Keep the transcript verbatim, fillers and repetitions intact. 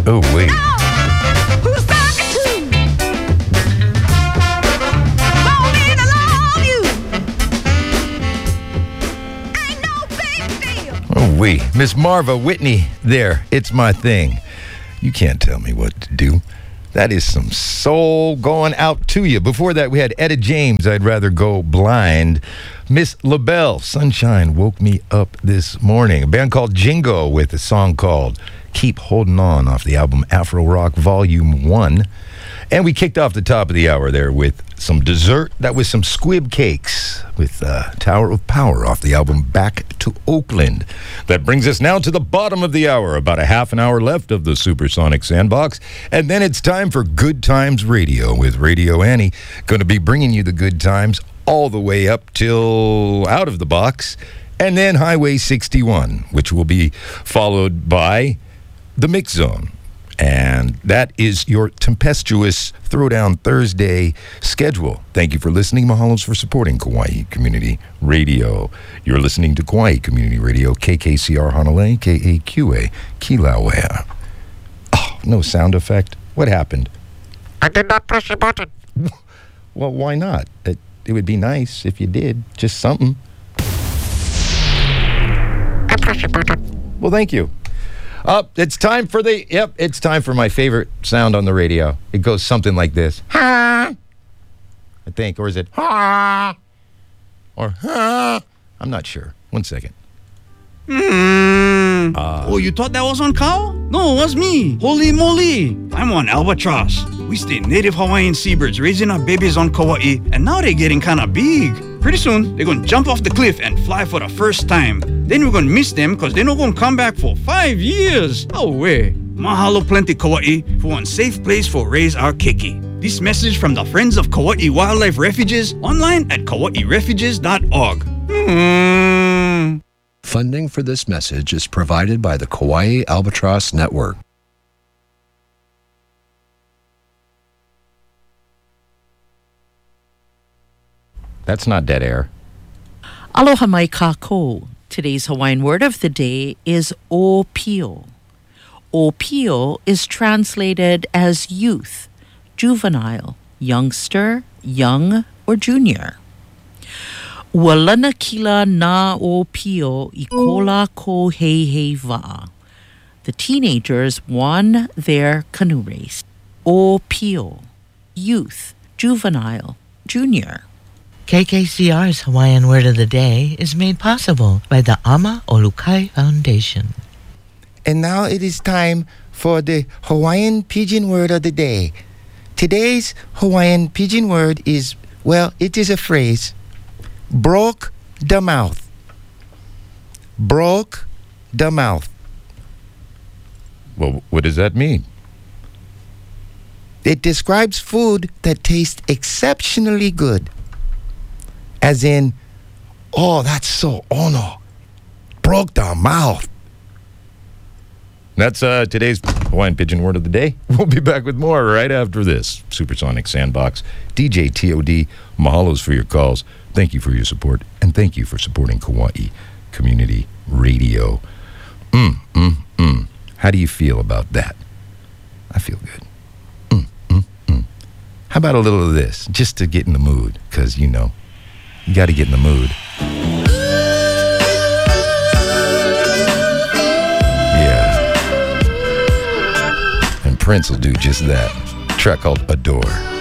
Oh, wait. Who's talking to? Want me to love you? Ain't no big deal. Oh, wait. Miss Marva Whitney there. It's my thing. You can't tell me what to do. That is some soul going out to you. Before that, we had Etta James, I'd Rather Go Blind. Miss LaBelle, Sunshine Woke Me Up This Morning. A band called Jingo with a song called Keep Holding On off the album Afro Rock Volume one. And we kicked off the top of the hour there with some dessert. That was some squib cakes with uh, Tower of Power off the album Back to Oakland. That brings us now to the bottom of the hour. About a half an hour left of the Supersonic Sandbox. And then it's time for Good Times Radio with Radio Annie. Going to be bringing you the good times all the way up till Out of the Box. And then Highway sixty-one, which will be followed by The Mix Zone. And that is your tempestuous Throwdown Thursday schedule. Thank you for listening. Mahalos for supporting Kauai Community Radio. You're listening to Kauai Community Radio, K K C R Hanalei, K A Q A, Kilauea. Oh, no sound effect. What happened? I did not press your button. Well, why not? It, it would be nice if you did. Just something. I pressed your button. Well, thank you. Up, uh, it's time for the, yep, it's time for my favorite sound on the radio. It goes something like this. Ha! I think, or is it ha? Or ha? I'm not sure. One second. Mm. Uh, oh, you thought that was on cow? No, it was me. Holy moly. I'm on Albatross. We stay native Hawaiian seabirds raising our babies on Kauai, and now they're getting kind of big. Pretty soon, they're going to jump off the cliff and fly for the first time. Then we're going to miss them because they're not going to come back for five years. Oh, way. Mahalo plenty Kauai for one safe place for raise our keiki. This message from the Friends of Kauai Wildlife Refuges online at kauai refuges dot org. Mm. Funding for this message is provided by the Kauai Albatross Network. That's not dead air. Aloha mai kākou. Today's Hawaiian word of the day is opio. Opio is translated as youth, juvenile, youngster, young, or junior. Walana kila na opio I kola ko hei hei wa'a. The teenagers won their canoe race. Opio, youth, juvenile, junior. K K C R's Hawaiian Word of the Day is made possible by the Ama Olukai Foundation. And now it is time for the Hawaiian Pidgin Word of the Day. Today's Hawaiian Pidgin word is, well, it is a phrase. Broke the mouth. Broke the mouth. Well, what does that mean? It describes food that tastes exceptionally good. As in, oh, that's so ono. Broke the mouth. That's uh, today's Hawaiian Pidgin Word of the Day. We'll be back with more right after this. Supersonic Sandbox. D J T O D, mahalos for your calls. Thank you for your support, and thank you for supporting Kauai Community Radio. Mm, mm, mm. How do you feel about that? I feel good. Mm, mm, mm. How about a little of this, just to get in the mood? Because, you know, you got to get in the mood. Yeah. And Prince will do just that. A track called Adore.